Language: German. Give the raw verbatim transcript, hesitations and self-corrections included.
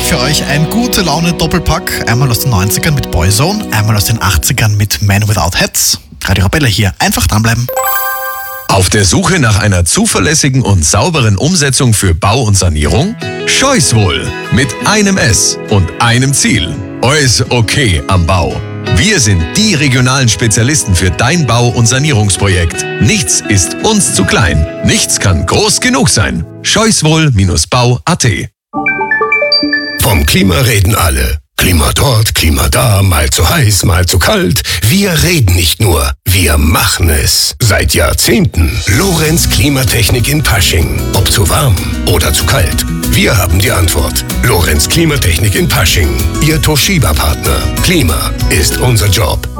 ich für euch ein gute Laune Doppelpack. Einmal aus den neunzigern mit Boyzone, einmal aus den achtzigern mit Man Without Hats. Radio Arabella hier. Einfach dranbleiben. Auf der Suche nach einer zuverlässigen und sauberen Umsetzung für Bau und Sanierung? Scheuswohl mit einem S und einem Ziel. Alles okay am Bau. Wir sind die regionalen Spezialisten für dein Bau- und Sanierungsprojekt. Nichts ist uns zu klein. Nichts kann groß genug sein. Scheuswohl-Bau punkt at. Vom Klima reden alle. Klima dort, Klima da, mal zu heiß, mal zu kalt. Wir reden nicht nur, wir machen es. Seit Jahrzehnten. Lorenz Klimatechnik in Pasching. Ob zu warm oder zu kalt. Wir haben die Antwort. Lorenz Klimatechnik in Pasching. Ihr Toshiba-Partner. Klima ist unser Job.